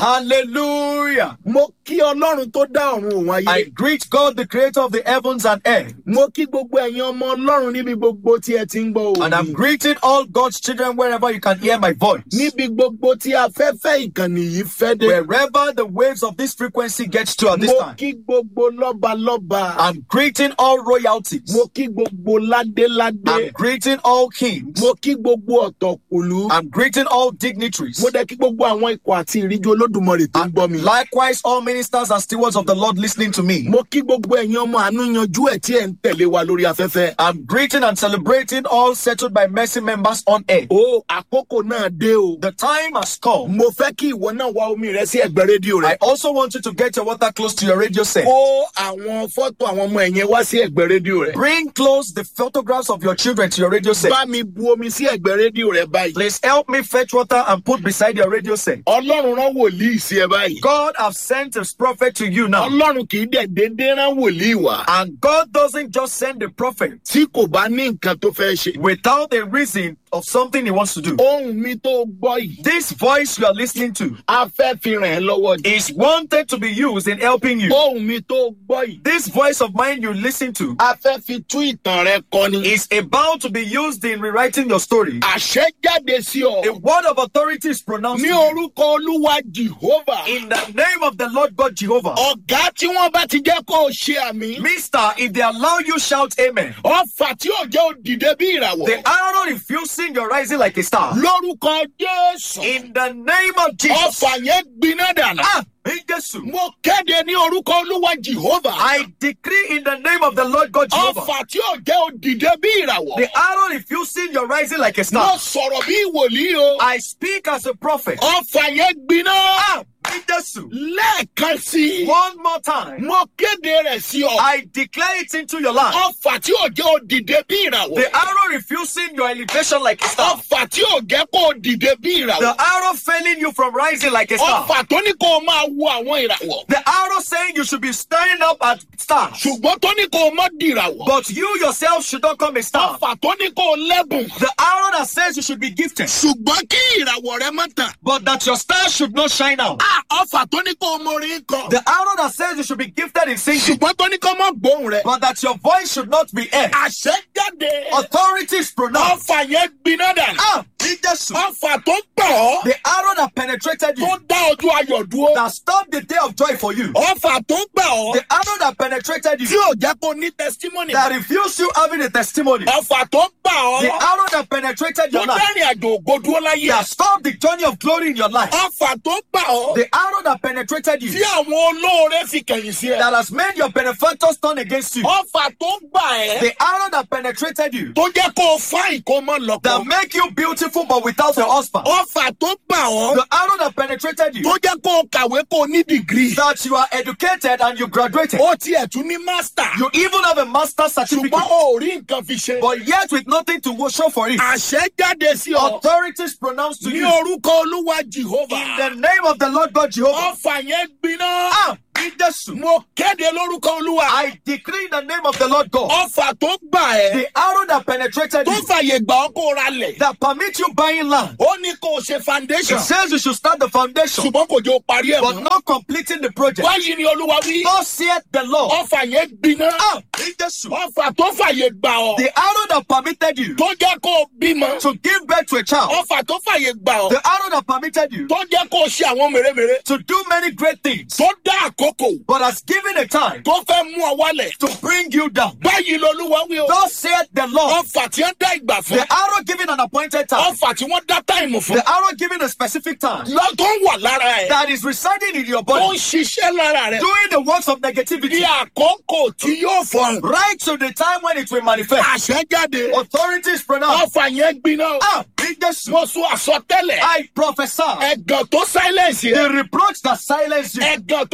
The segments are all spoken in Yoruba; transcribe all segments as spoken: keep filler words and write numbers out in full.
Hallelujah. Mo kí Ọlọ́run tó dá ọ̀run òun ayé. I greet God, the creator of the heavens and earth. Mo kí gbogbo ẹ̀yin ọmọ Ọlọ́run níbi gbogbo tí ẹ ti ń gbọ́ òun. And I'm greeting all God's children wherever you can hear my voice. Níbi gbogbo tí afẹ́fẹ́ ìkànnì yìí fẹ́ dé. Wherever the waves of this frequency gets to at this Mo time. kí gbogbo lọ́balọ́ba. I'm greeting all royalties. Mo kí gbogbo ládéládé. I'm greeting all kings. Mo kí gbogbo ọ̀tọ̀kùlú. I'm greeting all dignitaries. Mo dẹ̀ kí gbogbo àwọn ikọ̀ àti ìríjú Olódùmarè tó ń gbọ́ mi. Likewise, all ministers and stewards of the Lord listening to me. Mo kí gbogbo ẹ̀yin ọmọ àánú yanjú ẹ̀ tí ẹ̀ ń tẹ̀lé wa lórí afẹ́fẹ́. I'm greeting and celebrating all settled by mercy members on air. O àkókò náà dé o. The time has come. Mo fẹ́ kí ìwọ náà wá omi rẹ sí ẹ̀gbẹ́ rédíò I rẹ. also want you to get your water close to your radio set. Kó àwọn fọ́tò àwọn ọmọ ẹ̀yẹn wá sí ẹ̀gbẹ́ rédíò rẹ. Bring close the photographs of your children to your radio set. Bá mi bu omi sí ẹ̀gbẹ́ rédíò rẹ báyìí. Please help me fetch water and put beside your radio set. Ọlọ́run rán wòlíì sí ẹ báyìí. God has sent his prophet to you now. Ọlọ́run kì í dẹ̀ dédé rán wòlíì wá. And God doesn't just send the prophet Tí kò bá ní nǹkan tó fẹ́ ṣe. without a reason of something he wants to do. Ohùn mi tó gbọ́ yìí. This voice you are listening to A fẹ́ fi ràn ẹ́ lọ́wọ́ ni. is wanted to be used in helping you. Ohùn mi tó gbọ́ yìí. This voice of mine you listen to A fẹ́ fi tú ìtàn rẹ kọ ni. is about to be used in rewriting your story. Àṣẹ jáde sí ọ. A word of authority is pronounced Ní to you. orúkọ Olúwa Jehovah. In the name of the Lord God Jehovah. Ọ̀gá tí wọ́n bá ti jẹ́ kó o ṣe àmì. Mister, if they allow you, shout amen. Ọfà tí ò jẹ́ òdìdé bí ìràwọ̀. The arrow refusing your rising like a star. Lórúkọ Jésù. In the name of Jesus. Ọfà yẹn gbiná dànù. Ah, in Jesus. Mo kéde ní orúkọ Olúwa Jehovah. I decree in the name of the Lord God Jehovah. Ọfà tí ò jẹ́ òdìdé bí ìràwọ̀. The arrow refusing your rising like a Mo star. sọ̀rọ̀ bí wòlíì o. I speak as a prophet. Ọfà yẹn gbiná. Ah, in Jesus. Lẹ́ẹ̀kan sí i. One more time. Mo kéde rẹ̀ sí ọ. I declare it into your life. Ọfà tí ò jẹ́ òdìdé bí ìràwọ̀. The arrow refusing your elevation like a star. Ọfà tí ò jẹ́ kó dìde bí ìràwọ̀. The arrow failing you from rising like a star. Ọfà tó ní kó o máa wo àwọn ìràwọ̀. The arrow saying you should be staring up at stars. Ṣùgbọ́n tó ní kó o má dìràwọ̀. But you yourself should not come a star. Ọfà tó ní kó o lẹ́bùn. The arrow that says you should be gifted. Ṣùgbọ́n kí ìràwọ̀ rẹ má tàn. But that your star should not shine out. Ah, ọfà tó ní kó o mọ orin kọ. The arrow that says you should be gifted in singing. Ṣùgbọ́n tó ní kó o má gbóhùn rẹ. But that your voice should not be heard. Àṣẹ jáde. Authority is pronounced. Ọfà yẹn gbiná dànù. Ah, in Jesus. Ọfà tó gbà ọ́. The arrow that penetrated Tó you. dá ọjọ́ ayọ̀ dúró. That stopped the day of joy for you. Ọfà tó gbà ọ́. The arrow that penetrated Tí you. ò jẹ́ kó ní testimony. That refused you having a testimony. Ọfà tó gbà ọ́. The arrow that penetrated Tó your life. dẹ́rìn àjò ògo dúró láyé. That stopped the journey of glory in your life. Ọfà tó gbà ọ́. The arrow that penetrated Tí you. àwọn olóore fi kẹ̀yìn sí ẹ. That has made your benefactors turn against you. Ọfà tó gbà ẹ́. The arrow that penetrated you. Tó jẹ́ kó o fáìn kó o mọ́ lọ́kọ. That make you beautiful but without a husband. Ọfà tó gbà ọ́. The arrow that penetrated you. Tó jẹ́ kó o kàwé kó o ní dìgírì. That you are educated and you graduated. Ó tiẹ̀ tún ní mástà. You even have a master's certificate. Ṣùgbọ́n o ò rí nǹkan fi ṣe. But yet with nothing to show for it. Àṣẹ jáde sí ọ. Authorities pronounced to Ní you. orúkọ Olúwa Jehovah. In the name of the Lord God Jehovah. Ọfà yẹn gbiná. Ah, in Jesus. Mo kéde lórúkọ Olúwa. I decree in the name of the Lord God. Ọfà tó gbà ẹ́. The arrow that penetrated Tó you. fàyè gbà ọ́ kó o ra lẹ̀. That permit you buying land. Ó ní kó o ṣe foundation. It says you should start the foundation. Ṣùgbọ́n kò jẹ́ o parí ẹ̀ But mọ́. not completing the project. Báyìí ni Olúwa wí. Thus saith the Lord. Ọfà yẹn gbiná. Ah, in Jesus. Ọfà tó fàyè gbà ọ́. The arrow that permitted you Tó jẹ́ kó o bímọ. to give birth to a child. Ọfà tó fàyè gbà ọ́. The arrow that permitted you Tó jẹ́ kó o ṣe àwọn mèremère. to do many great things. Tó dá àkókò. But has given a time Tó fẹ́ mú ọ wálẹ̀. to bring you down. Báyìí lolúwa wí o. Thus saith the Lord. Ọfà tí wọ́n dá ìgbà fún. The arrow given an appointed time. Ọfà tí wọ́n dá táìmù fún. The arrow given a specific time. Lọ tó ń wà lára ẹ̀. That is residing in your Tó ń body. ṣiṣẹ́ lára rẹ̀. Doing the works of Di negativity. àkókò tí yóò fọhùn. Right to the time when it will manifest. Àṣẹ jáde. Authorities pronounce. Ọfà yẹn gbiná. Ah, in Jesus. Mo sọ àsọtẹ́lẹ̀. I prophesy. Ẹ̀gàn tó silence The yẹn. reproach that silenced you. Ẹ̀gàn tó pa ẹ́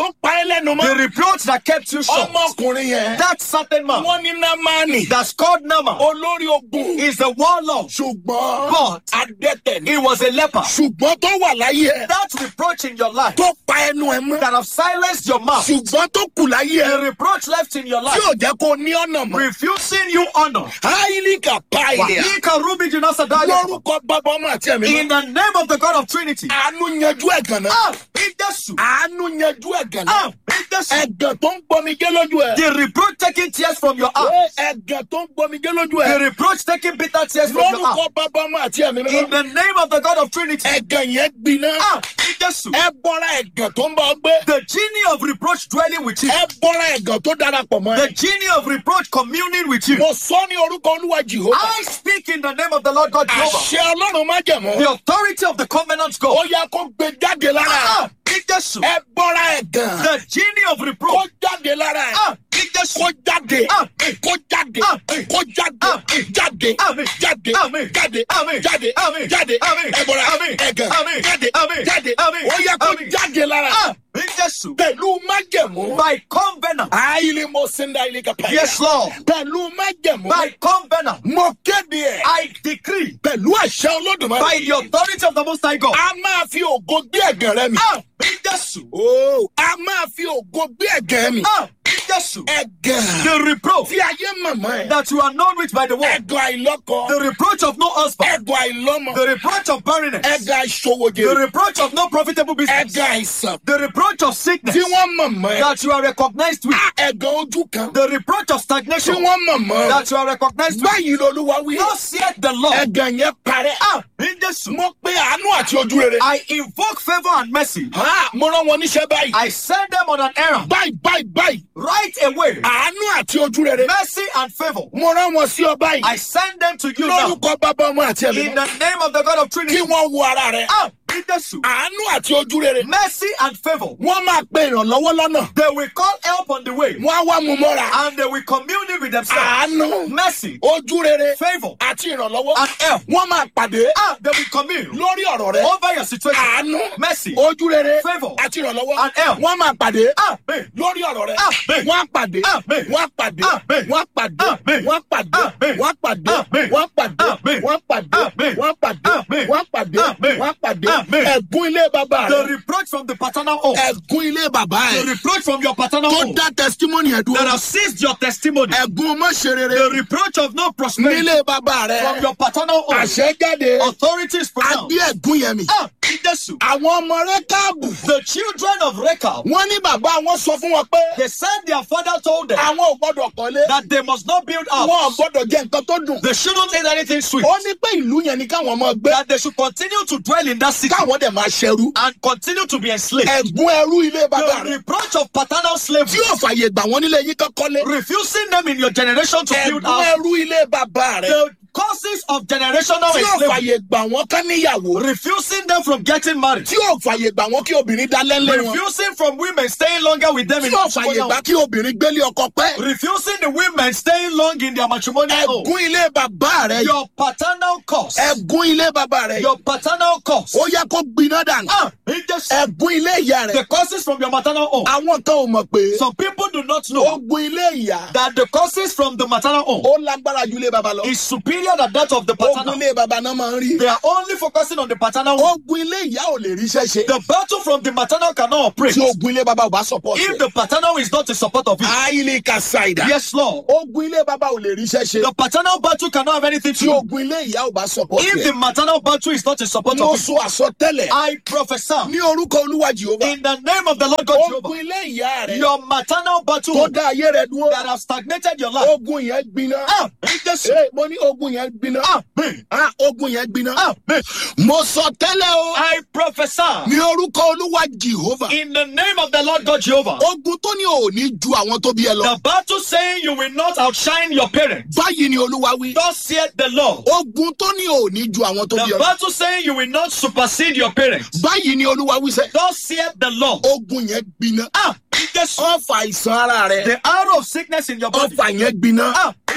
lẹ́nu mọ́. The reproach that kept you short. ọmọkùnrin yẹn. That certain man. wọ́n ní Námánì. That's called Naaman. olórí ogun. Is the warlord. ṣùgbọ́n. But adẹ́tẹ̀ ni. he was a leper. ṣùgbọ́n tó wà láyé ẹ̀. That reproach in your life tó pa ẹnu ẹ̀ mọ́. that have silenced your mouth. ṣùgbọ́n tó kù láyé The ẹ̀. reproach left in your tí life. ò jẹ́ kó ní ọ̀nà mọ́. Refusing you honor. Áílì kàpá ìdíyà. Wahika Rubi Jinasadaya. lórúkọ bàbá ọmọ àti ẹ̀mí In mọ́. the name of the God of Trinity. àánú yanjú ẹ̀gàn náà. Ah, in Jesus. àánú yanjú ẹ̀gàn náà. Ah, in Jesus. ẹ̀gàn tó ń gbọmijé lójú ẹ̀. The reproach taking tears from your eyes. ẹ̀gàn tó ń gbọmijé lójú The ẹ̀. reproach taking bitter tears from your lórúkọ eyes. bàbá ọmọ àti ẹ̀mí In mọ́. the name of the God of Trinity. ẹ̀gàn yẹn gbiná. Ah, in Jesus. ẹ bọ́ra ẹ̀gàn tó ń bá ọ gbé. The genie of reproach dwelling with you. ẹ bọ́ra ẹ̀gàn tó darapọ̀ mọ́ The ẹ. genie of reproach communing with you. mo sọ ní orúkọ olúwa jìhóbá. I speak in the name of the Lord God Jehovah. àṣẹ ọlọ́run má jẹ̀mọ́. The authority of the covenant ó God. yá kó gbé jáde lára. Ah, in Jesus. ẹ bọ́ra ẹ̀gàn. The genie of kó reproach. jáde lára. Ah, in Jesus. kó jáde. Ah. kó jáde. Ah. kó jáde. Ah. jáde. Amen. jáde. Amen. jáde. Amen. jáde. Amen. jáde. Amen. ẹ bọ́ra Amen. ẹ̀gàn. Amen. jáde. Amen. jáde. Amen. ó yá kó Amen. jáde lára. Ah, in Jesus. pẹ̀lú májẹ̀mú. By covenant. àìlè mo sẹ́ńdà ilé kàpá. Yes, Lord. pẹ̀lú májẹ̀mú. By covenant. mo kéde ẹ̀. I decree. pẹ̀lú àṣẹ olódùmarè. By the authority of the Most High God. a máa fi ògo gbé ẹ̀gàn rẹ mi. Ah, in Jesus. Oh, a máa fi ògo gbé ẹ̀gàn mi. Ah, in Jesus. ẹ̀gàn. The reproach tí ayé màmá ẹ̀. that you are known with by the world. ẹ̀gàn àìlọ́kọ. The reproach of no husband. ẹ̀gàn àìlọ́mọ. The reproach of barrenness. ẹ̀gàn The àìṣòwòjèrè. reproach of no profitable business. ẹ̀gàn àìsàn. The reproach of sickness tí wọ́n màmá ẹ̀. that you are recognized with. Ah, ẹ̀gàn ojú kan. The reproach of tí stagnation wọ́n màmá ẹ̀. that you are recognized with. báyìí lolúwa wí. Thus saith the Lord. ẹ̀gàn yẹn parẹ́. Ah, in Jesus. mo pe àánú àti ojú rere. I invoke favor and mercy. Ah, mo rán wọn níṣẹ́ báyìí. I send them on an errand. báyìí báyìí báyìí. Right away. àánú àti ojú rere. Mercy and favor. mo rán wọn sí ọ báyìí. I send them to you now. lórúkọ bàbá ọmọ àti ẹ̀mí In mọ́. the name of the God of kí Trinity. wọ́n wo ara rẹ̀. Ah, in Jesus. àánú àti ojú rere. Mercy and favor. wọ́n máa pe ìrànlọ́wọ́ lọ́nà. They will call help on the way. wọ́n á wá mú mọ́ra. And they will commune with themselves. àánú. Mercy, ojú rere. favor, àti ìrànlọ́wọ́. and help. wọ́n máa pàdé. Ah, they will commune lórí ọ̀rọ̀ rẹ̀. over your situation. àánú. Mercy, ojú rere. favor, àti ìrànlọ́wọ́. and help. wọ́n máa pàdé. Amen. lórí ọ̀rọ̀ rẹ̀. Amen. wọ́n á pàdé. Amen. wọ́n á pàdé. Amen. wọ́n á pàdé. Amen. wọ́n á pàdé. Amen. wọ́n á pàdé. Amen. wọ́n á pàdé. Amen. wọ́n á pàdé. Amen. wọ́n á pàdé. Amen. wọ́n á pàdé. Amen. wọ́n á pàdé. Amen. ẹ̀gún ilé bàbá The rẹ̀. reproach from the paternal home. ẹ̀gún ilé bàbá The ẹ̀. reproach from your paternal tó home dá testimony ẹ̀ that dúró. have seized your testimony. ẹ̀gún mọ́ṣẹ́ The rere. reproach of no prosperity nílé bàbá from rẹ̀. your paternal home. àṣẹ jáde. Authorities pronounced. agbé ẹ̀gún yẹn mi. Ah, in Jesus. àwọn ọmọ rẹ̀ káàbù. The children of Rechab, wọ́n ní bàbá wọn sọ fún wọn pé. they said their father told them àwọn ò gbọ́dọ̀ kọ́lé. that they must not build wọn ò house. gbọ́dọ̀ jẹ nǹkan tó dùn. They shouldn't eat anything sweet. ó ní pé ìlú yẹn ni káwọn ọmọ gbé. That they should continue to dwell in that city káwọn dẹ̀ máa ṣẹrú. and continue to be enslaved. ẹ̀gún ẹrú ilé bàbá The rẹ̀. reproach of paternal slavery, tí yóò fàyè gbà wọ́n nílé yín kan kọ́lé. refusing them in your generation to build ẹ̀gún house. ẹrú ilé bàbá rẹ̀. The causes of generational tí yóò enslavement, fàyè gbà wọ́n ká níyàwó. refusing them from getting married, tí yóò fàyè gbà wọ́n kí obìnrin dalẹ́ lé wọn. refusing from women staying longer with them tí in yóò fàyè gbà matrimonial, kí obìnrin gbélé ọkọ pẹ́. refusing the women staying long in their matrimonial home. ẹ̀gún ilé bàbá rẹ̀. Your paternal cause, ẹ̀gún ilé bàbá rẹ̀. your paternal cause, ó yẹ kó gbiná dànù. ah, in this, ẹ̀gún ilé ìyá rẹ̀. the causes from your maternal home. àwọn kan ò mọ̀ pé. Some people do not know ogun ilé ìyá. that the causes from the maternal home ó lágbára ju ilé bàbá lọ. is superior than that of the ogun paternal. ilé bàbá náà máa ń rí. They are only focusing on the paternal home. ogun ilé ìyá ò lè ríṣẹ́ ṣe. The battle from the maternal cannot operate tí ogun ilé bàbá ò bá support if ẹ̀. the paternal is not in support of it. àìlè kàṣàìdà. Yes, Lord. ogun ilé bàbá ò lè ríṣẹ́ ṣe. The paternal battle cannot have anything to tí do ogun ilé ìyá ò bá support if the ẹ̀. maternal battle is not in support mo of it. sọ àsọtẹ́lẹ̀. I prophesy ní orúkọ olúwa jehova. in the name of the Lord God Jehovah. ogun ilé ìyá rẹ̀. Your maternal tó battle dá ayé rẹ̀ dúró. that has stagnated your life. ogun yẹn gbiná. Ah, in Jesus. Ee, mo ní ogun yẹn gbiná. Amen. Ah, ogun yẹn gbiná. Amen. mo sọ tẹ́lẹ̀ o. I prophesy ní orúkọ olúwa jehova. in the name of the Lord God Jehovah. ogun tó ní òní ju àwọn tó bí ẹ lọ. The battle saying you will not outshine your parents. báyìí ni olúwa wí. Thus saith the Lord. ogun tó ní òní ju àwọn tó bí The ẹ lọ. battle saying you will not supersede your parents. báyìí ni olúwa wí sẹ́. Thus saith the Lord. ogun yẹn gbiná. Ah, in Jesus. ọfà àìsàn ara rẹ. The arrow of sickness in your body. ọfà yẹn gbiná. Ah, in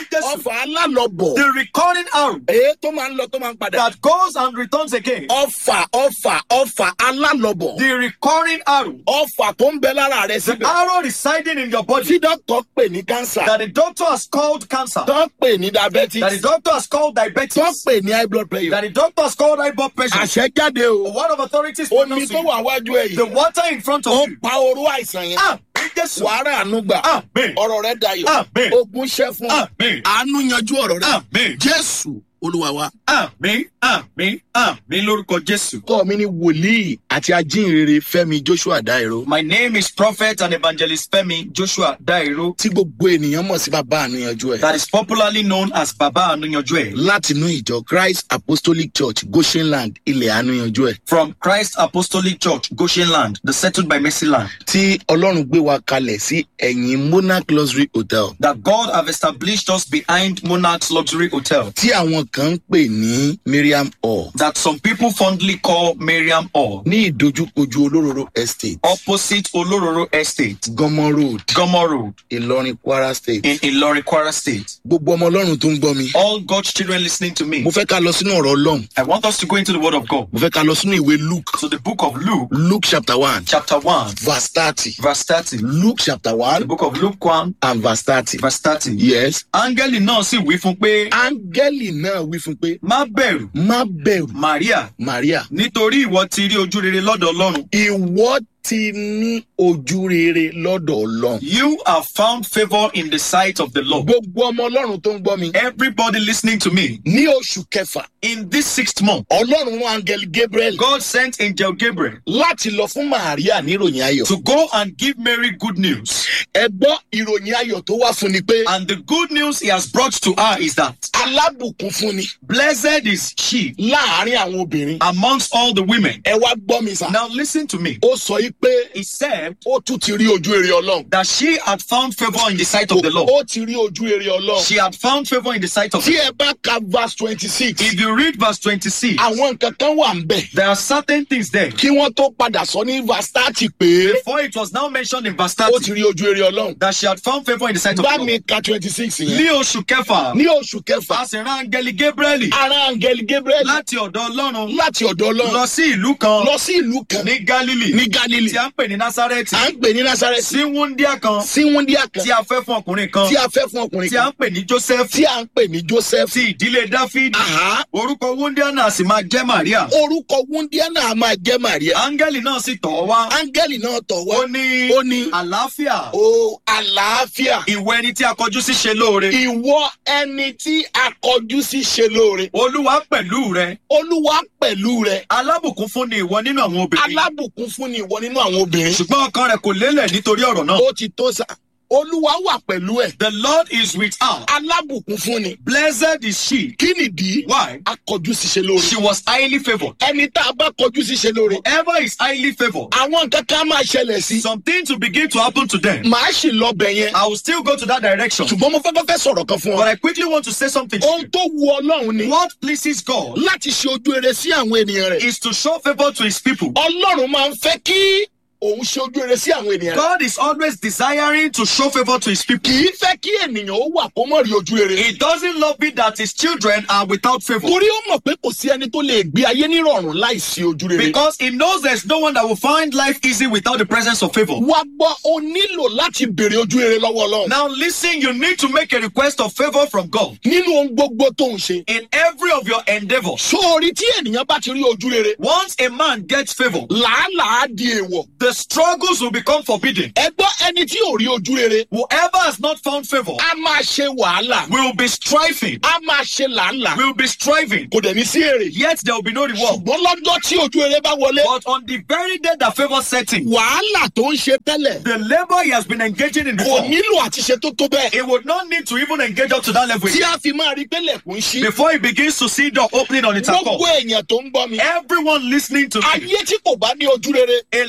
ọfà alálọ̀bọ̀. The recurring arrow èyí tó máa ń lọ tó máa ń padà. that goes and returns again. ọfà ọfà ọfà alálọ̀bọ̀. The recurring arrow. ọfà tó ń bẹ lára rẹ The síbẹ̀. arrow residing in your body tí dọ́kítọ̀ pè ní kánsà. that the doctor has called cancer, tó ń pè ní diabetes. that the doctor has called tó ń diabetes, pè ní high blood pressure. that the doctor has called high blood pressure. àṣẹ jáde The o. word of authority is omi pronounced tó to you. wà wájú ẹ The yìí. water in front ó of you. pa oró àìsàn yẹn. Ah, Jesus. wàhálà àánú gbà. Amen. ọ̀rọ̀ rẹ dayọ̀. Amen. ogun ṣẹ́ fún ọ. Amen. àánú yanjú ọ̀rọ̀ rẹ. Amen. jésù olúwa wa. Àmín, àmín, àmín lórúkọ Jésù. kọ́ mi ní wòlíì àti ajínrere Fẹ́mi Joshua Dairo. My name is Prophet and Evangelist Femi Joshua Dairo, tí gbogbo ènìyàn mọ̀ sí bàbá àníyànjú ẹ̀. that is popularly known as Baba Anuyanju, láti inú ìjọ Christ Apostolic Church Goshenland ilẹ̀ àníyànjú ẹ̀. from Christ Apostolic Church, Goshen Land, the settled by Mercy Land, tí ọlọ́run gbé wa kalẹ̀ sí ẹ̀yìn Monarch Luxury Hotel. that God have established us behind Monarch's Luxury Hotel, tí àwọn kan ń pè ní Miriam Hall. that some people fondly call Miriam Hall, ní ìdojúkojú Olóróró Estate. opposite Olororo Estate, Gọmọ Road, Gomo Road, Ìlọrin, Kwara State. in Ilorin, Kwara State. gbogbo ọmọ ọlọ́run tó ń gbọ́ mi. All God's children listening to me, mo fẹ́ ká lọ sínú ọ̀rọ̀ ọlọ́run. I want us to go into the Word of God. mo fẹ́ ká lọ sínú ìwé Luke. So the book of Luke, Luke chapter one chapter one, verse thirty. verse thirty. Luke chapter The one book of Luke one, and verse thirty. verse thirty. Yes. Áńgẹ́lì náà sì wí fún pé, áńgẹ́lì náà wí fún pé má bẹ̀rù, má bẹ̀rù Maria, Maria. nítorí ìwọ ti rí ojú rere lọ́dọ̀ Ọlọ́run. ìwọ ti ní ojú rere lọ́dọ̀ ọlọ́run. You have found favor in the sight of the Lord. gbogbo ọmọ ọlọ́run tó ń gbọ́ mi. Everybody listening to me, ní oṣù kẹfà in this sixth month, ọlọ́run rán áńgẹ́lì Gabriel God sent angel Gabriel láti lọ fún Maria níròyìn ayọ̀. to go and give Mary good news. ẹ gbọ́ ìròyìn ayọ̀ tó wá fún ni pé And the good news he has brought to her is that alábùkún fún ni blessed is she láàárín àwọn obìnrin. amongst all the women. ẹ wá gbọ́ mi sà. Now listen to me. ó sọ yìí pé He said ó tún ti rí ojú rere ọlọ́run. that she had found favor in the sight of the Lord. ó ti rí ojú rere ọlọ́run. She had found favor in the sight of tí the Lord. ẹ bá ka verse twenty-six. If you read verse twenty-six, àwọn nǹkan kan wà ń bẹ̀. there are certain things there. kí wọ́n tó padà sọ ní verse thirty pé Before it was now mentioned in verse ó thirty ti rí ojú rere ọlọ́run. that she had found favor in the sight of bá the mi Lord. ka twenty-six yẹn. Ní oṣù kẹfà, ní oṣù kẹfà a sì rán áńgẹ́lì Gabriel ara áńgẹ́lì Gabriel láti ọ̀dọ̀ Ọlọ́run láti ọ̀dọ̀ ọlọ́run lọ sí ìlú kan lọ sí ìlú kan ní Galilee ní Galilee tí a ń pè ní Násárẹ́tì, à ń pè ní Nazareth sí wúndíá kan sí wúndíá kan tí a fẹ́ fún ọkùnrin kan tí a fẹ́ fún ọkùnrin tí a kan ń pè ní Joseph tí a ń pè ní Joseph. ti ìdílé Dáfídì. Àhá. Orúkọ wúndíá náà sì máa jẹ́ Màríà. orúkọ wúndíá náà máa jẹ́ Maria. Áńgẹ́lì náà sì tọ̀ ọ́ wá. áńgẹ́lì náà tọ̀ wá. Ó ní ó ní àlàáfíà. o àlàáfíà. Ìwọ ẹni tí a kọjú sí ṣe lóore. ìwọ ẹni tí a kọjú sí ṣe lóore. Olúwa pẹ̀lú rẹ. Olúwa pẹ̀lú rẹ. Alábùkún fún ni ìwọ nínú àwọn obìnrin. alábùkún fún ni ìwọ nínú àwọn obìnrin. Ṣùgbọ́n ọkàn rẹ̀ kò lélẹ̀ nítorí ọ̀rọ̀ náà. ó ti tó sá. Olúwa wà pẹ̀lú ẹ̀. The Lord is with her. alábùkún fún ni. Blessed is she. kí nìdí. Why? a kọjú sí ṣe lóore. She was highly favoured. ẹni tá a bá kọjú sí ṣe lóore. Whoever is highly favoured, àwọn nǹkan kan máa ṣẹlẹ̀ sí. something to begin to happen to them. màá sì lọ bẹ̀ yẹn. I will still go to that direction. ṣùgbọ́n mo fẹ́ kọ́ fẹ́ sọ̀rọ̀ kan fún But ọ. I quickly want to say something to ohun you. tó wu Ọlọ́run ni. What pleases God láti ṣe ojú rere sí àwọn ènìyàn rẹ̀. is to show favor to his people. Ọlọ́run máa ń fẹ́ kí òun ṣe ojú rere sí àwọn ènìyàn rẹ̀. God is always desiring to show favor to his people. kì í fẹ́ kí ènìyàn ó wà kó mọ̀ rí ojú rere. He doesn't love it that his children are without favor. torí ó mọ̀ pé kò sí ẹni tó lè gbé ayé nírọ̀rùn láìsí ojú rere. Because he knows there's no one that will find life easy without the presence of favor. wá gbọ́ o nílò láti béèrè ojú rere lọ́wọ́ Ọlọ́run. Now listen, you need to make a request of favor from God nínú ohun gbogbo tó ń ṣe. in every of your endeavor. sóòrí tí ènìyàn bá ti rí ojú rere. Once a man gets favor, làálàá di èèwọ̀. the struggles will become forbidden. ẹ gbọ́ ẹni tí ò rí ojú rere. Whoever has not found favor a máa ṣe wàhálà. will be striving, a máa ṣe làálàá. will be striving, kò dẹ̀ ní sí èrè. yet there will be no reward. ṣùgbọ́n lọ́jọ́ tí ojú rere bá wọlé. But on the very day that favor set in, wàhálà tó ń ṣe tẹ́lẹ̀. the labor he has been engaging in kò before, nílò àti ṣe tó tó bẹ́ẹ̀. he would not need to even engage up to that level tí a fi máa rí pẹ́lẹ̀ kò ń ṣí. before he begins to see door opening on its gbogbo own. èèyàn tó ń gbọ́ mi. Everyone listening to me, ayé tí kò bá ní ojú rere. a life that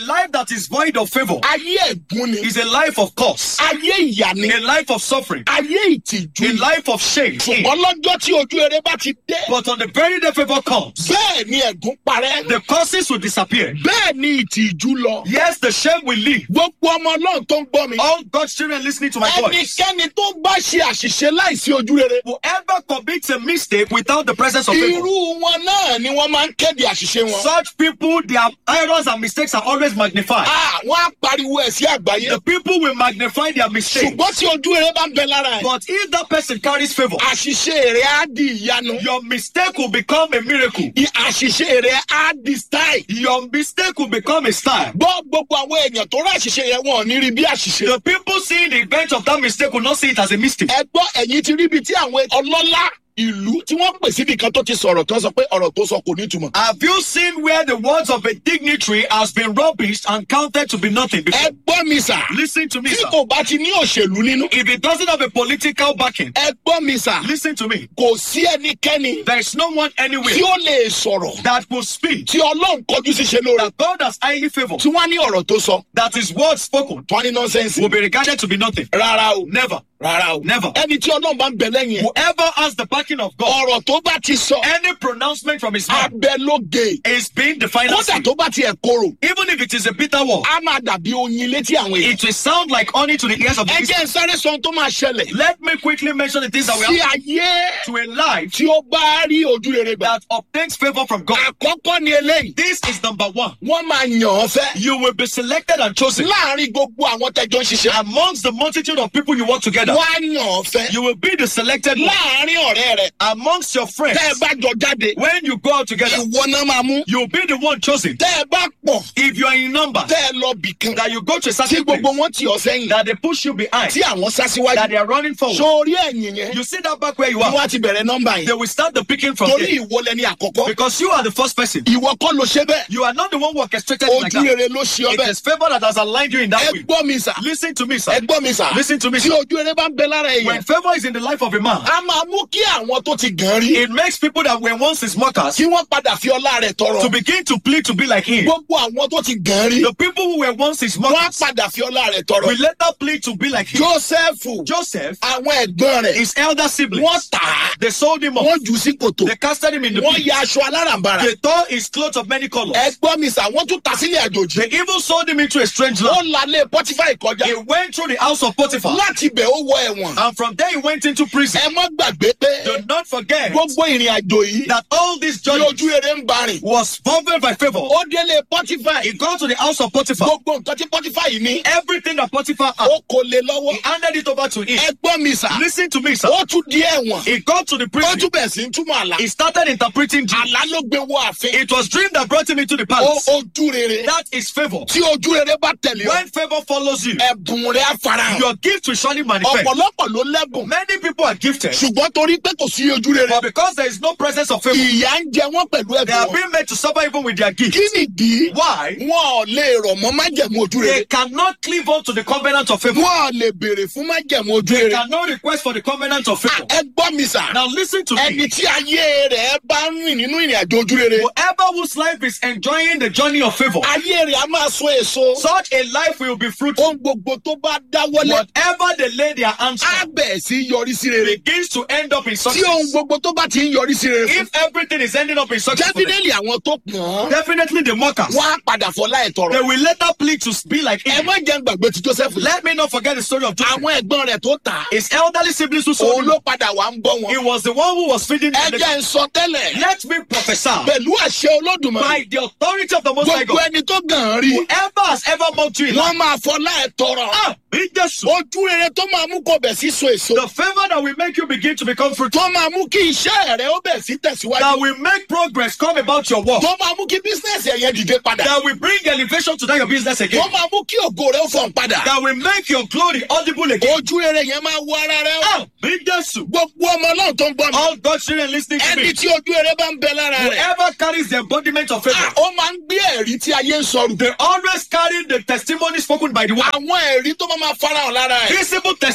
that is void of favor ayé ẹ̀gún ni, is a life of curse, ayé ìyà ni, a life of suffering, ayé ìtìjú a ni. life of shame. Ṣùgbọ́n lọ́jọ́ tí ojú rere bá ti dé, But on the very day favor comes, bẹ́ẹ̀ ni ẹ̀gún parẹ́, the curses will disappear. bẹ́ẹ̀ ni ìtìjú lọ. Yes, the shame will leave. Gbogbo ọmọ Ọlọ́run tó ń gbọ́ mi, All God's children listening to my voice. ẹnikẹ́ni tó bá ṣe àṣìṣe láìsí ojú rere, Whoever commits a mistake without the presence of favor, irú wọn náà ni wọ́n máa ń kéde àṣìṣe wọn. such people, their errors and mistakes are always magnified. Ah, wọ́n á pariwo ẹ̀ sí àgbáyé. The people will magnify their mistakes. Ṣùgbọ́n tí ojú rere bá ń bẹ lára ẹ̀, But if that person carries favor, àṣìṣe rẹ̀ á di ìyanu. your mistake will become a miracle. I- àṣìṣe rẹ̀ á di style. Your mistake will become a style. Gbọ́ gbogbo àwọn èèyàn tó rà àṣìṣe yẹn wọn ò ní rí bí àṣìṣe. The people seeing the event of that mistake will not see it as a mistake. Ẹ gbọ́ ẹ̀yin ti rí ibi tí àwọn ọlọ́lá ìlú tí wọ́n pè síbi kan tó ti sọ̀rọ̀ tó sọ pé ọ̀rọ̀ tó sọ kò ní ìtumọ̀. Have you seen where the words of a dignitary has been rubbished and counted to be nothing before? Ẹ gbọ́ mi sà. Listen to me, Tí sir. kò bá ti ní òṣèlú nínú. If it doesn't have a political backing, Ẹ gbọ́ mi sà. listen to me. Kò sí ẹnikẹ́ni There is no one anywhere tí ó lè sọ̀rọ̀ that will speak tí Ọlọ́run kọjú sí ṣe lóore. that God has highly favored, Tí wọ́n ní ọ̀rọ̀ tó sọ. that his word spoken Wọ́n ní nọ́nsẹ́nsì. will be regarded to be nothing. Rárá o. Never. Rárá o. Never. Ẹni tí Ọlọ́run bá ń bẹ lẹ́yìn ẹ̀. Whoever has the backing of God, Ọ̀rọ̀ tó bá ti sọ. any pronouncement from his mouth Abẹ ló gé. is being the final Kódà say. tó bá tiẹ̀ korò. Even if it is a bitter word, A máa dàbí oyin létí àwọn èèyàn. it will sound like honey to the ears of the Ẹ listener. jẹ́ n sáré sọ ohun tó máa ṣẹlẹ̀. Let me quickly mention the things that we Sí have ayé to a life tí ó bá rí ojú rere gbà. that obtains favor from God. Àkọ́kọ́ ni eléyìí. This is number one. Wọ́n máa yàn ọ́ fẹ́. You will be selected and chosen Láàárín gbogbo àwọn tẹ́jọ́ ń ṣiṣẹ́. amongst the multitude of people you work together. Wọ́n á yàn ọ́ fẹ́. You will be the selected one Láàárín ọ̀rẹ́ rẹ̀. amongst your friends. Tẹ́ ẹ bá jọ jáde. When you go out together, Ìwọ náà máa mú. you'll be the one chosen. Tẹ́ ẹ bá pọ̀. If you are in number, Tẹ́ ẹ lọ bìkan. that you go to a Tí certain place, gbogbo wọn tì ọ́ sẹ́yìn. that they push you behind, Tí àwọn sá síwájú. that they are running forward. Sórí ẹ̀yìn yẹn. You sit that back where you Ni are. wọ́n á ti bẹ̀rẹ̀ nọ́mbà They yẹn. will start the picking from Torí there. ìwọ lẹni àkọ́kọ́. Because you are the first person. Ìwọ kọ́ ló ṣe bẹ́ẹ̀. You are not the one who orchestrated it like Ojú that. rere ló ṣe ọ It bẹ́ẹ̀. is favor that has aligned you in that Ẹ way. gbọ́ mi sà. Listen to me, sir. Ẹ gbọ́ mi sà. Listen to me, Tí sir. ojú rere bá ń bẹ lára èèyàn. When favor is in the life of a man, A máa mú kí àwọn tó ti gàn rí. it makes people that were once his mockers Kí wọ́n padà fi ọlá rẹ̀ tọrọ. to begin to plead to be like him. Gbogbo àwọn tó ti gàn rí. The people who were once his Wọ́n á mockers padà fi ọlá rẹ̀ tọrọ. will later plead to be like him. Jósẹ́fù. Joseph, Àwọn ẹ̀gbọ́n rẹ̀. his elder siblings, Wọ́n tà á. they sold him off. Wọ́n jù ú sí kòtò. They casted him in the Wọ́n pit. ya aṣọ alárànbarà. They tore his clothes of many colors. Ẹ gbọ́ mi sà, wọ́n tún ta sílẹ̀ àjòjì. They even sold him into a strange Ó land. lalé Pọ́tífà ìkọjá. He went through the house of Potiphar, Láti bẹ̀ ó wọ ẹ̀wọ̀n. and from there he went into prison. Ẹ má gbàgbé pé Do not forget gbogbo ìrìn àjò yìí that all this ní journey ojú rere ń bá rìn. was favored by favor. Ó délé Pọ́tífà. He got to the house of Potiphar. Gbogbo nǹkan tí Pọ́tífà yìí ní. Everything that Potiphar had, Ó kò lè lọ́wọ́. he handed it over to him. Ẹ gbọ́ mi sà. Listen to me, sir. Ó tún di ẹ̀wọ̀n. He got to the Ó prison. tún bẹ̀ sí ń túmọ̀ àlá. He started interpreting dreams. Àlá ló gbé wọ ààfin. It was dream that brought him into the Ó palace. ojú rere. That is favor. Tí ojú rere bá tẹ̀lé ọ. When favor follows you, Ẹ̀bùn rẹ̀ á farahàn. your gift will surely manifest. Ọ̀pọ̀lọpọ̀ ló lẹ́bùn. Many people are gifted, Ṣùgbọ́n torí pé kò sí ojú rere. but because there is no presence of favor, Ìyà ń jẹ wọ́n pẹ̀lú they are ẹ̀bùn wọn. being made to suffer even with their gift. Kí nìdí? Why? Wọn ò lè rọ̀ mọ́ májẹ̀mú ojú They rere. cannot cleave on to the covenant of favor. Wọn ò lè béèrè fún májẹ̀mú ojú They rere. cannot request for the covenant of favor. Ẹ gbọ́ mi sà. Now listen to Ẹni me. tí ayé rẹ̀ bá ń rìn nínú ìrìn àjò ojú rere. Whoever whose life is enjoying the journey of favor, Ayé rẹ̀ á máa so èso. such a life will be fruitful. Ohun gbogbo tó bá dáwọ́lé. Whatever they lay their hands Á on bẹ̀ sí yọrí sí rere. begins to end up in Tí ohun success. gbogbo tó bá ti ń yọrí sí rere fún. If everything is ending up in success, for them, Definitely àwọn tó pọ̀n. definitely the mockers, Wọ́n á padà fọlá ẹ̀ tọrọ. they will later plead to be like Ẹ him. má jẹ́ gbàgbé ti Joseph. Let me not forget the story of Joseph. Àwọn ẹ̀gbọ́n rẹ̀ tó tà. His elderly siblings who sold Òun him, ló padà wà ń bọ́ he wọn. was the one who was feeding Ẹ them. jẹ́ ń sọ tẹ́lẹ̀. Let me prophesy Pẹ̀lú àṣẹ Olódùmarè. by the authority of the Most High Gbogbo God. ẹni tó gàn án rí. Whoever has ever mocked you in life, Wọ́n máa fọlá ẹ̀ tọrọ. ah, in Jesus, Ojú rere tó máa mú kó bẹ̀ sí so èso. the favor that will make you begin to become fruitful, Tó máa mú kí iṣẹ́ rẹ̀ ó bẹ̀ sí tẹ̀síwájú. that will make progress come about your work, Tó máa mú kí bísíǹsì ẹ̀yẹ dìde padà. that will bring elevation to that your business Tó again, máa mú kí ògo rẹ̀ ó fọ̀n padà. that will make your glory audible again. Ojú rere yẹn máa wọ ara rẹ̀ ó. Ah, in Jesus, Gbogbo ọmọ náà tó ń gbọ́ mi. all God's children listening to Ẹni me, tí ojú rere bá ń bẹ lára rẹ̀. whoever carries the embodiment of Ah, favor, ó máa ń gbé ẹ̀rí tí ayé ń sọ̀rọ̀. they always carry the testimony spoken by the one, Àwọn ẹ̀rí tó máa máa farahàn lára ẹ̀. visible testimony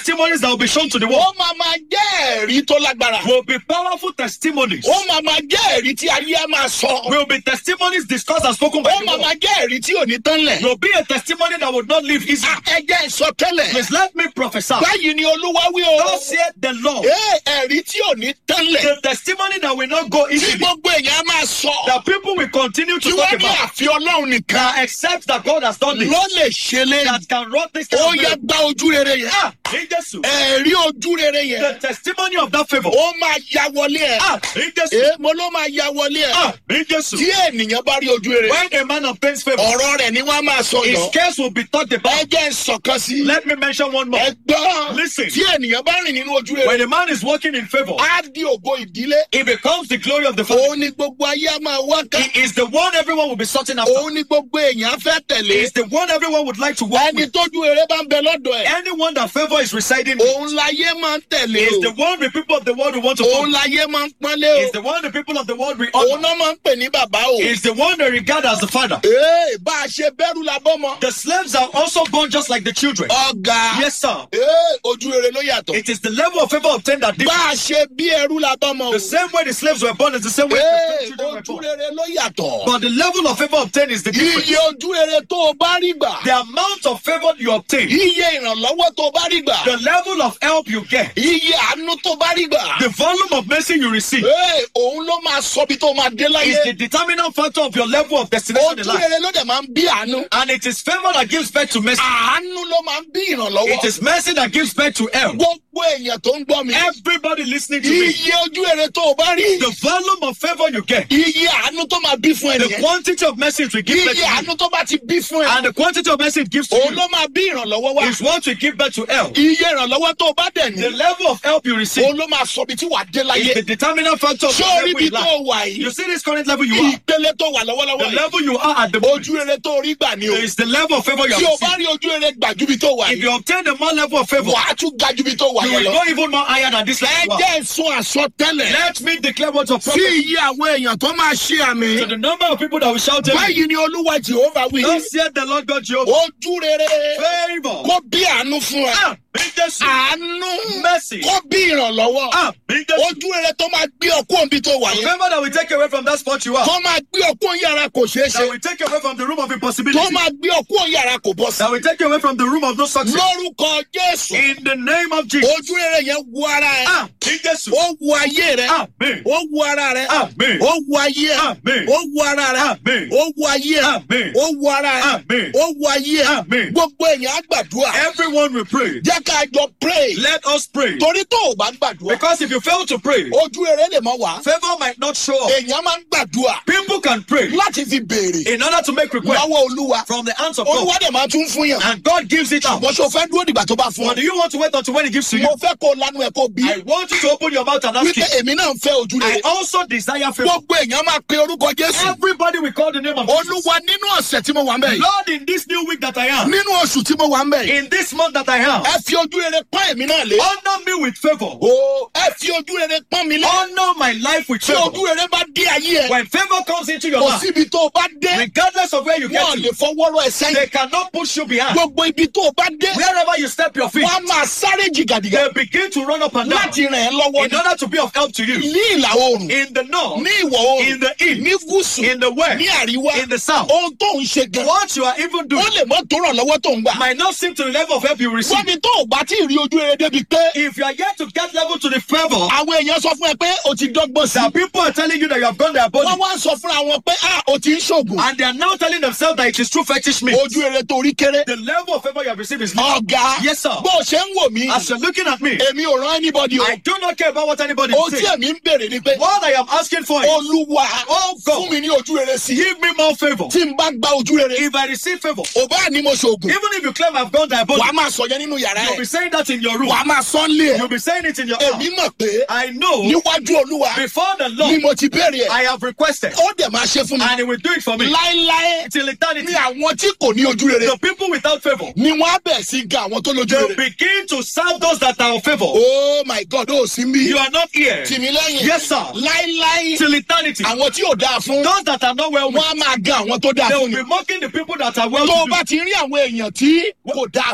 testimonies that will be shown to the ó world máa máa jẹ́ ẹ̀rí tó lágbára. will be powerful testimonies. ó máa máa jẹ́ ẹ̀rí tí ayé á máa sọ. Will be testimonies discussed and spoken by ó the máa world. máa jẹ́ ẹ̀rí tí ò ní tán lẹ̀. Will be a testimony that would not live easy. ẹ jẹ́ ìsọtẹ́lẹ̀. Please let me prophesy. báyìí ni olúwa wí o. Thus saith the Lord. Ee, ẹ̀rí tí ò ní tán lẹ̀. The testimony that will not go tí easily. gbogbo èèyàn á máa sọ. That people will continue to tí talk wọ́n ní about. àfi ọlọ́run nìkan. That except that God has done this. ló lè ṣe lé. That can run this kind ó of yẹ miracle. gba ojú rere yẹn. Ah, in Jesus. ẹ̀rí ojú rere yẹn. The testimony of that favor. ó máa ya wọlé ẹ̀. Ah, in Jesus. ee mo ló máa ya wọlé ẹ̀. Ah, in Jesus. tí ènìyàn bá rí ojú rere. When a man obtains favor, ọ̀rọ̀ rẹ̀ ni wọ́n á máa sọ his yọ. case will be talked ẹ about. jẹ́ ìsọ̀kan sí. Let me mention one more. ẹ gbọ́. Listen. tí ènìyàn bá rìn nínú ojú rere. When a man is walking in favor, á di ògo ìdílé. it becomes the glory of the family. òun ni gbogbo ayé á máa wá ká. He is the one everyone will be searching after. òun ni gbogbo èèyàn fẹ́ He tẹ̀lé. is the one everyone would like to walk ẹni with. tójú rere bá ń bẹ lọ́dọ̀ ẹ̀. Anyone that favor is residing with òun láyé máa ń tẹ̀lé is the o. one the people of the world will want to òun follow. láyé máa ń pọ́nlé Is o. the one the people of the world will òun honor. náà máa ń pè ní bàbá o. Is the one they regard as the father. ee bá a ṣe bẹ́rù la bọ́ mọ. The slaves are also born just like the children. ọ̀gá. Yes, sir. ee ojú rere ló yàtọ̀. It is the level of favor obtained that differs. bá a ṣe bí ẹrú la bọ́ mọ o. The same way the slaves were born is the same way ee the children were ojú born. rere ló yàtọ̀. But the level of favor obtained is the difference. iye ojú rere tó o bá rí gbà. The amount of favor you obtain, iye ìrànlọ́wọ́ tó o bá rí gbà. the level of help you get, iye àánú tó o bá rí gbà. the volume of mercy you receive ee òun ló máa sọ bí tó o máa dé is láyé. the determinant factor of your level of destination in ojú life. rere ló dẹ̀ máa ń bí àánú. And it is favor that gives birth to mercy. àánú ló máa ń bí It ìrànlọ́wọ́. is mercy that gives birth to help. gbogbo èèyàn tó ń gbọ́ mi. Everybody listening to me, iye ojú rere tó o bá rí. the volume of favor you get, iye àánú tó máa bí fún the ẹnìyẹn. quantity of mercy it will give birth iye to you, àánú tó bá ti bí fún ẹ. and the quantity of mercy it gives to òun you ló máa bí ìrànlọ́wọ́ wá. is what will give birth to help. iye ìrànlọ́wọ́ tó o bá dẹ̀ The ní. level of help you receive òun ló máa sọ bí tí wàá dé is láyé. the determinant factor of the sórí level bí in tó life. o wà You yìí. see this current level you are, ìpele tó wà the lọ́wọ́lọ́wọ́ yìí. level you are at the moment ojú rere tó rí gbà ni o. is the level of favor you tí have o bá received. rí ojú rere gbà ju bí tó wà If yìí. you obtain the more level of favor, wàá tún ga ju bí tó wà you yẹn will lọ. go even more higher than this ẹ level. you are. jẹ́ ìsun àsọtẹ́lẹ̀. Let me declare words of sí prophecy iye àwọn èèyàn tó máa ṣe àmì. to the number of people that will shout amen. báyìí ni olúwa jehova wí. Thus saith the Lord God Jehovah. ojú rere Favor. kó bí àánú fún ẹ. Ah, be Jesus. àánú Mercy. kó bí ìrànlọ́wọ́. Ah, be Jesus. ojú rere tó máa gbé ọkọ òbí tó wà yẹn. Favor that will take you away from that spot you are. tó máa gbé ọkọ yàrá kò ṣeé That ṣe. will take you away from the room of tó impossibility. máa gbé ọkọ yàrá kò bọ́ sí. That will take you away from the room of no success. lórúkọ jésù. In the name of Jesus. ojú rere yẹn wo ara ẹ. Ah, be Jesus. ó wo ayé rẹ. Amen. ó wo ara rẹ. Amen. ó wo ayé ẹ. Amen. ó wo ara rẹ. Amen. ó wo ayé ẹ. Amen. ó wo ara ẹ. Amen. ó wo ayé ẹ. Amen. gbogbo èèyàn á gbàdúrà. Everyone will pray. jẹ́ ká jọ pray. Let us pray. torí tó o bá gbàdúrà. Because if you fail to pray, ojú rere lè mọ wá. favor might not show up. èèyàn máa ń gbàdúrà. People can pray láti fi béèrè. in order to make requests lọ́wọ́ olúwa. from the hands of God. olúwa dẹ̀ máa tún fún yàn. And God gives it out. ṣùgbọ́n ṣo fẹ́ dúró dìgbà tó bá fún Or ọ. do you want to wait until when He gives to you? mo fẹ́ kó o lanu ẹ̀ kó o bí. I want you to open your mouth and ask wípé Him. èmi náà ń fẹ́ ojú I rere. also desire favor. gbogbo èèyàn máa pe orúkọ jésù. Everybody will call the name of Jesus. olúwa nínú ọ̀sẹ̀ tí mo wà ń bẹ̀ yìí. Lord, in this new week that I am, nínú oṣù tí mo wà ń bẹ̀ yìí. in this month that I am, ẹ fi ojú rere pọ́n èmi náà lé. honor me with favor. o ẹ fi ojú rere pọ́n mi lé. Honor my life with tí favor. ojú rere bá dé ayé ẹ. When favor comes into your kò life, síbi tó o bá dé. regardless of where you get wọ́n lè to, fọwọ́rọ́ ẹ sẹ́yìn. they cannot push you behind. gbogbo ibi tó o bá dé. Wherever you step your feet, wọ́n á máa sáré jìgàdìgà. they begin to run up and down láti ràn ẹ́ lọ́wọ́ in order to be of help to you. ní ìlà oòrùn. In the north, ní ìwọ̀ oòrùn. in the east, ní gúúsù. in the west, ní àríwá. in the south, ohun tó ń ṣe gan. what you are even ó doing lè mọ́ tó ràn lọ́wọ́ tó ń gbà. might not seem to the level of help you receive. wọ́n ní tó o bá tí ì rí ojú rere débi pé. If you are yet to get level to the favor, àwọn èèyàn sọ fún ẹ pé o ti dọ́gbọ́n sí. that people are telling you that you have gone their body, wọ́n wá ń sọ fúnra wọn pé ah o ti ń ṣògùn. and they are now telling themselves that it is true fetish meat. ojú rere tó rí kéré. The level of favor you have received is little. ọ̀gá. Yes, sir. bó o ṣe ń wò mí. As you're looking at me, èmi ò rán anybody o. I do not care about what anybody ohun is tí saying. èmi ń béèrè ni pé. What I am asking for is, olúwa Oh, God. fún mi ní ojú rere sí. give me more favor. tí n bá gba ojú rere. If I receive favor, ò bá ní mo ṣògùn. even if you claim I've gone their body, wàá máa sọ yẹn nínú yàrá you'll be ẹ̀. saying that in your room. wàá máa sọ ń lé You'll ẹ̀. be saying it in your house. èmi mọ̀ pé I know níwájú olúwa before the ni Lord, mo ti béèrè ẹ̀. I have requested, ó dẹ̀ máa ṣe fún mi. and He will do it for me. láéláé Till eternity, ni àwọn tí kò ní ojú rere. the people without favor, ni wọ́n á bẹ̀ sí ga àwọn tó lójú they rere. begin to serve those that are of favor. oh my god ó sì ń bí. You are not here. tì mí lẹ́yìn. Yes, sir. láéláé Till eternity, àwọn tí ò dáa fún. those that are not well with, wọ́n á máa ga àwọn tó dáa they fún will ni. be mocking the people that are well tó o to bá do. ti rí àwọn èèyàn tí kò dáa